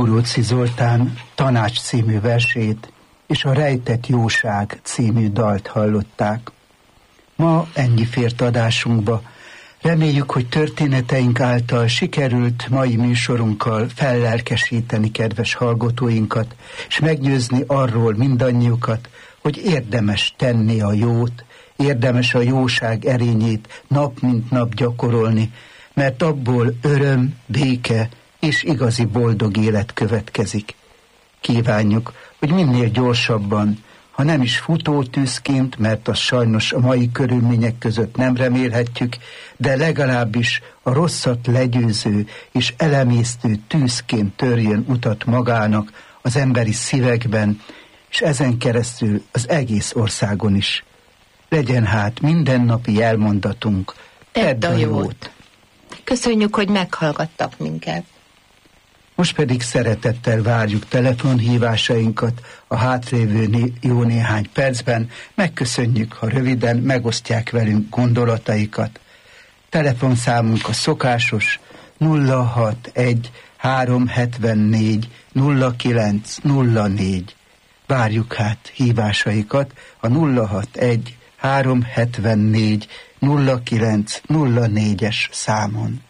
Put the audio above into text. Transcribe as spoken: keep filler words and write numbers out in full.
Boróci Zoltán Tanács című versét és a Rejtett Jóság című dalt hallották. Ma ennyi fért adásunkba. Reméljük, hogy történeteink által sikerült mai műsorunkkal fellelkesíteni kedves hallgatóinkat, és meggyőzni arról mindannyiukat, hogy érdemes tenni a jót, érdemes a jóság erényét nap mint nap gyakorolni, mert abból öröm, béke és igazi boldog élet következik. Kívánjuk, hogy minél gyorsabban, ha nem is futótűzként, mert azt sajnos a mai körülmények között nem remélhetjük, de legalábbis a rosszat legyőző és elemésztő tűzként törjön utat magának az emberi szívekben, és ezen keresztül az egész országon is. Legyen hát mindennapi jelmondatunk, tedd a jót. Köszönjük, hogy meghallgattak minket. Most pedig szeretettel várjuk telefonhívásainkat a hátrévő né- jó néhány percben. Megköszönjük, ha röviden megosztják velünk gondolataikat. Telefonszámunk a szokásos nulla hatvanegy háromszázhetvennégy nulla kilenc nulla négy. Várjuk hát hívásaikat a nulla hatvanegy háromszázhetvennégy nulla kilenc nulla négyes számon.